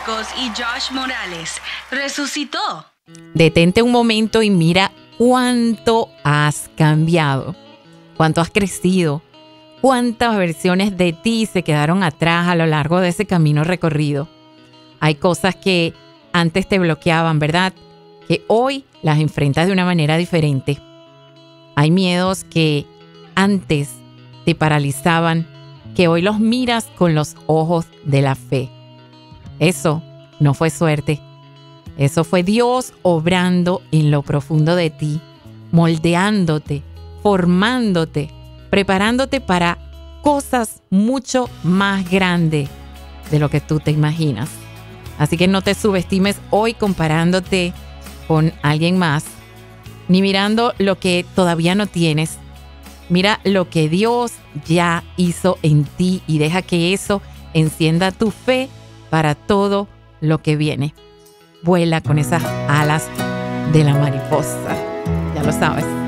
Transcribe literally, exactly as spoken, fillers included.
Marcos y Josh Morales resucitó. Detente un momento y mira cuánto has cambiado, cuánto has crecido, cuántas versiones de ti se quedaron atrás a lo largo de ese camino recorrido. Hay cosas que antes te bloqueaban, ¿verdad? Que hoy las enfrentas de una manera diferente. Hay miedos que antes te paralizaban, que hoy los miras con los ojos de la fe. Eso no fue suerte. Eso fue Dios obrando en lo profundo de ti, moldeándote, formándote, preparándote para cosas mucho más grandes de lo que tú te imaginas. Así que no te subestimes hoy comparándote con alguien más, ni mirando lo que todavía no tienes. Mira lo que Dios ya hizo en ti y deja que eso encienda tu fe para todo lo que viene. Vuela con esas alas de la mariposa. Ya lo sabes.